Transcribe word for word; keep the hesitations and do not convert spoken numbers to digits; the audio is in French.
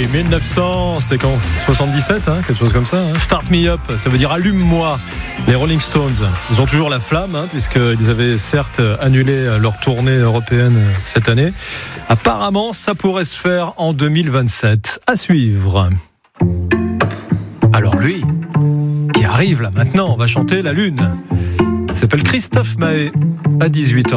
mille neuf cents, c'était quand soixante-dix-sept, hein, quelque chose comme ça. Hein. Start Me Up, ça veut dire allume-moi. Les Rolling Stones, ils ont toujours la flamme, hein, puisqu'ils avaient certes annulé leur tournée européenne cette année. Apparemment, ça pourrait se faire en deux mille vingt-sept. À suivre. Alors lui, qui arrive là maintenant, on va chanter La Lune. Il s'appelle Christophe Maé, à dix-huit heures.